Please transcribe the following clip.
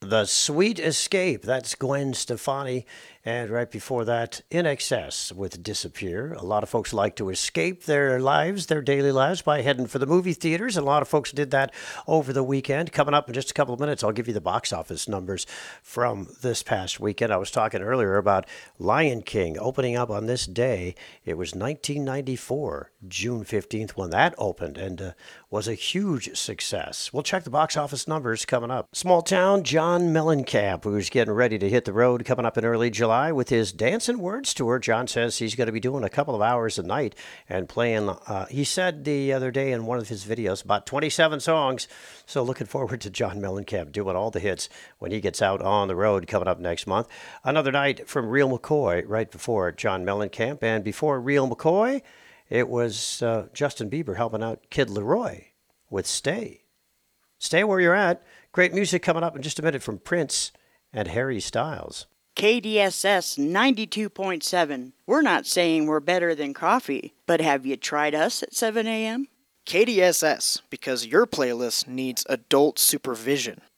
The Sweet Escape. That's Gwen Stefani. And right before that, In Excess with Disappear. A lot of folks like to escape their lives, their daily lives, by heading for the movie theaters. And a lot of folks did that over the weekend. Coming up in just a couple of minutes, I'll give you the box office numbers from this past weekend. I was talking earlier about Lion King opening up on this day. It was 1994, June 15th, when that opened, and was a huge success. We'll check the box office numbers coming up. Small town John Mellencamp, who's getting ready to hit the road coming up in early July with his Dancing Words tour. John says he's going to be doing a couple of hours a night and playing, he said the other day in one of his videos, about 27 songs. So looking forward to John Mellencamp doing all the hits when he gets out on the road coming up next month. Another night from Real McCoy right before John Mellencamp. And before Real McCoy, it was Justin Bieber helping out Kid Leroy with Stay. Stay where you're at. Great music coming up in just a minute from Prince and Harry Styles. KDSS 92.7. We're not saying we're better than coffee, but have you tried us at 7 a.m.? KDSS, because your playlist needs adult supervision.